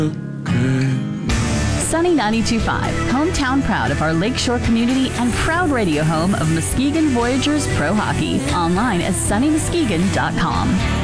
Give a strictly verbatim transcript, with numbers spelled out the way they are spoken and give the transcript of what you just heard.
Sunny ninety-two point five, hometown proud of our Lakeshore community and proud radio home of Muskegon Voyagers Pro Hockey. Online at sunny muskegon dot com.